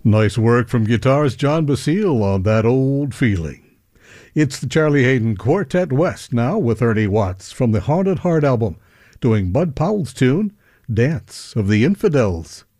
Nice work from guitarist John Basile on that old feeling. It's the Charlie Hayden Quartet West now with Ernie Watts from the Haunted Heart album, doing Bud Powell's tune, Dance of the Infidels.